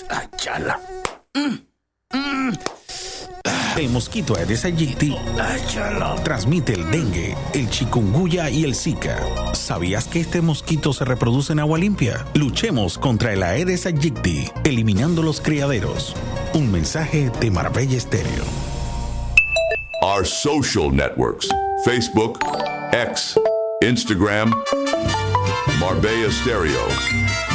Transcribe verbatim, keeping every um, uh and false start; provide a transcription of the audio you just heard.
Achala. Mm, mm. El mosquito Aedes aegypti transmite el dengue, el chikungunya y el Zika. ¿Sabías que este mosquito se reproduce en agua limpia? Luchemos contra el Aedes aegypti, eliminando los criaderos. Un mensaje de Marbella Estéreo. Our social networks: Facebook, X, Instagram, Marbella Stereo.